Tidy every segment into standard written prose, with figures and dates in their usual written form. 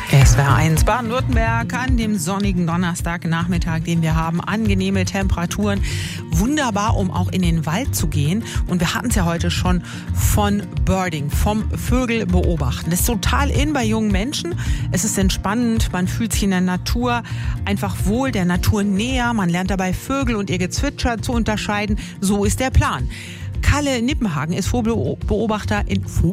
SWR1 Baden-Württemberg an dem sonnigen Donnerstagnachmittag, den wir haben. Angenehme Temperaturen, wunderbar, um auch in den Wald zu gehen. Und wir hatten es ja heute schon von Birding, vom Vögel beobachten. Das ist total in bei jungen Menschen. Es ist entspannend, man fühlt sich in der Natur einfach wohl, der Natur näher. Man lernt dabei Vögel und ihr Gezwitscher zu unterscheiden. So ist der Plan. Kalle Nippenhagen ist Vogelbeobachter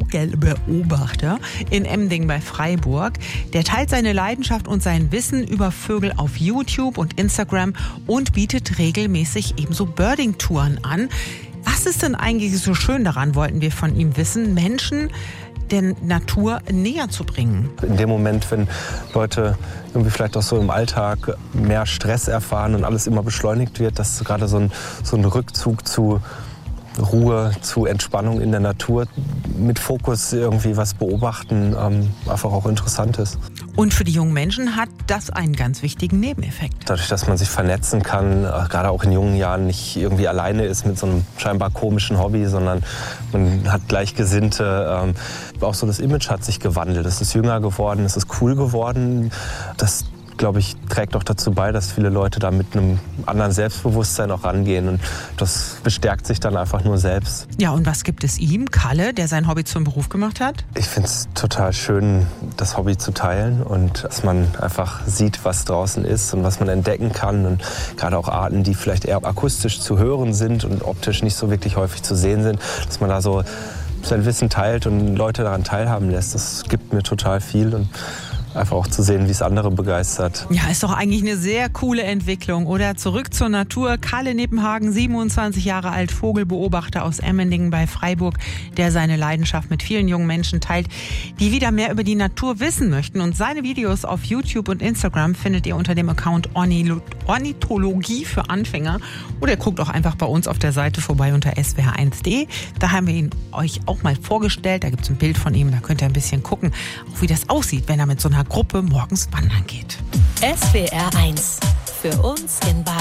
in Emding bei Freiburg. Der teilt seine Leidenschaft und sein Wissen über Vögel auf YouTube und Instagram und bietet regelmäßig ebenso Birding-Touren an. Was ist denn eigentlich so schön daran, wollten wir von ihm wissen, Menschen der Natur näher zu bringen? In dem Moment, wenn Leute irgendwie vielleicht auch so im Alltag mehr Stress erfahren und alles immer beschleunigt wird, dass gerade so ein Rückzug zu Ruhe, zu Entspannung in der Natur, mit Fokus irgendwie was beobachten, einfach auch interessant ist. Und für die jungen Menschen hat das einen ganz wichtigen Nebeneffekt. Dadurch, dass man sich vernetzen kann, gerade auch in jungen Jahren nicht irgendwie alleine ist mit so einem scheinbar komischen Hobby, sondern man hat Gleichgesinnte. Auch so das Image hat sich gewandelt. Es ist jünger geworden, es ist cool geworden. Das, glaube ich, trägt auch dazu bei, dass viele Leute da mit einem anderen Selbstbewusstsein auch rangehen. Und das bestärkt sich dann einfach nur selbst. Ja, und was gibt es ihm, Kalle, der sein Hobby zum Beruf gemacht hat? Ich finde es total schön, das Hobby zu teilen und dass man einfach sieht, was draußen ist und was man entdecken kann. Und gerade auch Arten, die vielleicht eher akustisch zu hören sind und optisch nicht so wirklich häufig zu sehen sind, dass man da so sein Wissen teilt und Leute daran teilhaben lässt. Das gibt mir total viel und einfach auch zu sehen, wie es andere begeistert. Ja, ist doch eigentlich eine sehr coole Entwicklung, oder? Zurück zur Natur. Kalle Nippenhagen, 27 Jahre alt, Vogelbeobachter aus Emmendingen bei Freiburg, der seine Leidenschaft mit vielen jungen Menschen teilt, die wieder mehr über die Natur wissen möchten. Und seine Videos auf YouTube und Instagram findet ihr unter dem Account Ornithologie für Anfänger. Oder ihr guckt auch einfach bei uns auf der Seite vorbei unter swr1.de. Da haben wir ihn euch auch mal vorgestellt. Da gibt es ein Bild von ihm, da könnt ihr ein bisschen gucken, auch wie das aussieht, wenn er mit so einer Gruppe morgens wandern geht. SWR1 für uns in Baden.